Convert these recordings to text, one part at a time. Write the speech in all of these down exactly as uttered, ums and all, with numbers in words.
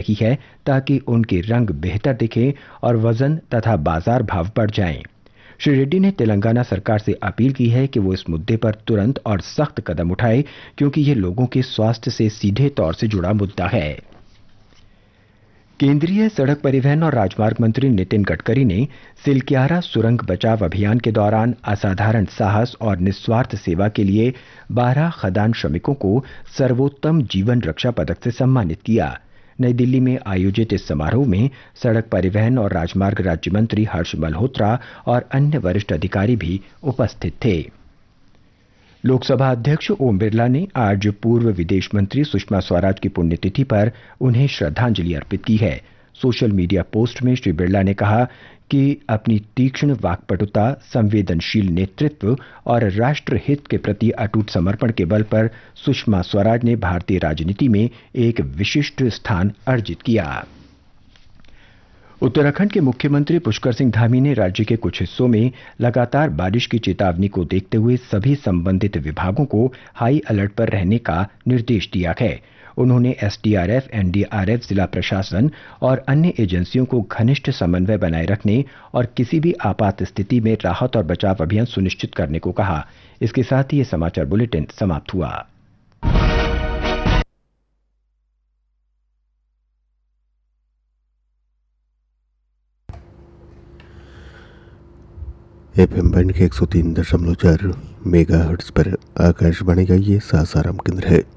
रही है ताकि उनके रंग बेहतर दिखें और वजन तथा बाजार भाव बढ़ जाएं। श्री रेड्डी ने तेलंगाना सरकार से अपील की है कि वो इस मुद्दे पर तुरंत और सख्त कदम उठाए, क्योंकि ये लोगों के स्वास्थ्य से सीधे तौर से जुड़ा मुद्दा है। केंद्रीय सड़क परिवहन और राजमार्ग मंत्री नितिन गडकरी ने सिलक्यारा सुरंग बचाव अभियान के दौरान असाधारण साहस और निस्वार्थ सेवा के लिए बारह खदान श्रमिकों को सर्वोत्तम जीवन रक्षा पदक से सम्मानित किया। नई दिल्ली में आयोजित इस समारोह में सड़क परिवहन और राजमार्ग राज्य मंत्री हर्ष मल्होत्रा और अन्य वरिष्ठ अधिकारी भी उपस्थित थे। लोकसभा अध्यक्ष ओम बिरला ने आज पूर्व विदेश मंत्री सुषमा स्वराज की पुण्यतिथि पर उन्हें श्रद्धांजलि अर्पित की है। सोशल मीडिया पोस्ट में श्री बिरला ने कहा कि अपनी तीक्ष्ण वाक्पटुता, संवेदनशील नेतृत्व और राष्ट्र हित के प्रति अटूट समर्पण के बल पर सुषमा स्वराज ने भारतीय राजनीति में एक विशिष्ट स्थान अर्जित किया। उत्तराखंड के मुख्यमंत्री पुष्कर सिंह धामी ने राज्य के कुछ हिस्सों में लगातार बारिश की चेतावनी को देखते हुए सभी संबंधित विभागों को हाई अलर्ट पर रहने का निर्देश दिया है। उन्होंने एसडीआरएफ, एनडीआरएफ, जिला प्रशासन और अन्य एजेंसियों को घनिष्ठ समन्वय बनाए रखने और किसी भी आपात स्थिति में राहत और बचाव अभियान सुनिश्चित करने को कहा। इसके साथ ही ये समाचार बुलेटिन समाप्त हुआ। एफएम बैंड के एक सौ तीन दशमलव चार मेगा हर्ट्ज पर आकाशवाणी का ये सासाराम केंद्र है।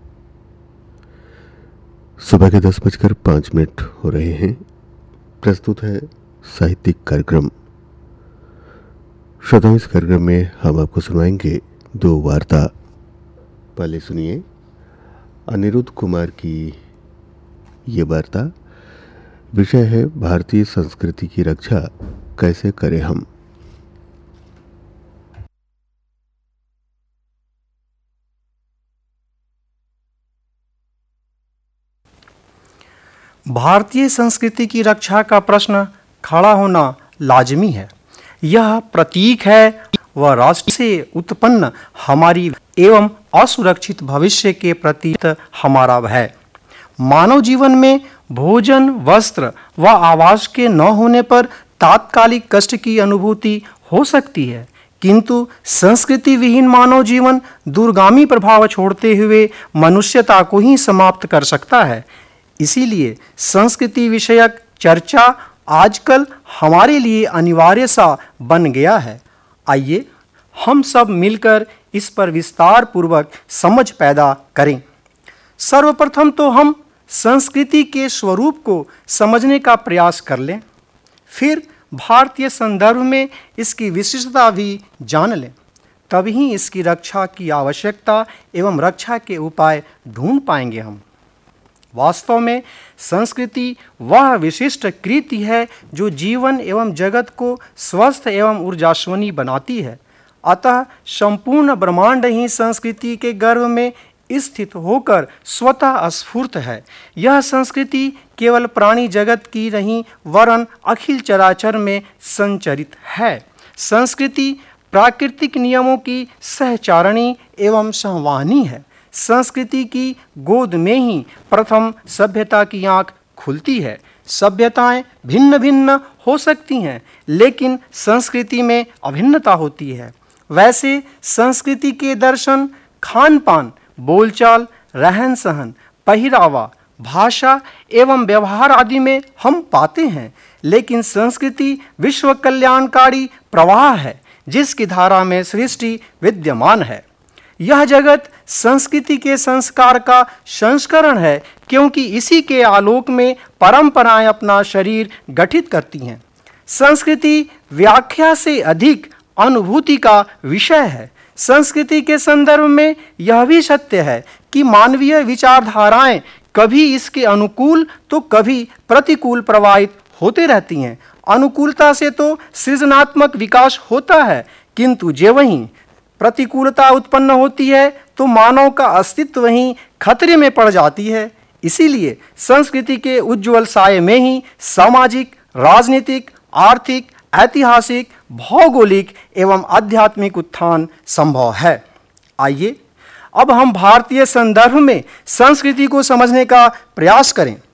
सुबह के दस बजकर पाँच मिनट हो रहे हैं। प्रस्तुत है साहित्यिक कार्यक्रम। श्रोताओं, इस कार्यक्रम में हम आपको सुनाएंगे दो वार्ता। पहले सुनिए अनिरुद्ध कुमार की ये वार्ता। विषय है भारतीय संस्कृति की रक्षा कैसे करें हम। भारतीय संस्कृति की रक्षा का प्रश्न खड़ा होना लाजमी है। यह प्रतीक है वह राष्ट्र से उत्पन्न हमारी एवं असुरक्षित भविष्य के प्रति हमारा भय। मानव जीवन में भोजन, वस्त्र व आवास के न होने पर तात्कालिक कष्ट की अनुभूति हो सकती है, किंतु संस्कृति विहीन मानव जीवन दूरगामी प्रभाव छोड़ते हुए मनुष्यता को ही समाप्त कर सकता है। इसीलिए संस्कृति विषयक चर्चा आजकल हमारे लिए अनिवार्य सा बन गया है। आइए हम सब मिलकर इस पर विस्तार पूर्वक समझ पैदा करें। सर्वप्रथम तो हम संस्कृति के स्वरूप को समझने का प्रयास कर लें, फिर भारतीय संदर्भ में इसकी विशिष्टता भी जान लें। तभी इसकी रक्षा की आवश्यकता एवं रक्षा के उपाय ढूंढ पाएंगे हम। वास्तव में संस्कृति वह विशिष्ट कृति है जो जीवन एवं जगत को स्वस्थ एवं ऊर्जास्वनी बनाती है। अतः संपूर्ण ब्रह्मांड ही संस्कृति के गर्भ में स्थित होकर स्वतः स्फूर्त है। यह संस्कृति केवल प्राणी जगत की नहीं वरन अखिल चराचर में संचरित है। संस्कृति प्राकृतिक नियमों की सहचारणी एवं संवाहनी है। संस्कृति की गोद में ही प्रथम सभ्यता की आँख खुलती है। सभ्यताएं भिन्न भिन्न हो सकती हैं, लेकिन संस्कृति में अभिन्नता होती है। वैसे संस्कृति के दर्शन, खान पान, बोलचाल, रहन सहन, पहरावा, भाषा एवं व्यवहार आदि में हम पाते हैं, लेकिन संस्कृति विश्व कल्याणकारी प्रवाह है जिसकी धारा में सृष्टि विद्यमान है। यह जगत संस्कृति के संस्कार का संस्करण है, क्योंकि इसी के आलोक में परंपराएं अपना शरीर गठित करती हैं। संस्कृति व्याख्या से अधिक अनुभूति का विषय है। संस्कृति के संदर्भ में यह भी सत्य है कि मानवीय विचारधाराएं कभी इसके अनुकूल तो कभी प्रतिकूल प्रवाहित होते रहती हैं। अनुकूलता से तो सृजनात्मक विकास होता है, किंतु जे वहीं प्रतिकूलता उत्पन्न होती है तो मानव का अस्तित्व ही खतरे में पड़ जाती है। इसीलिए संस्कृति के उज्ज्वल साये में ही सामाजिक, राजनीतिक, आर्थिक, ऐतिहासिक, भौगोलिक एवं आध्यात्मिक उत्थान संभव है। आइए अब हम भारतीय संदर्भ में संस्कृति को समझने का प्रयास करें।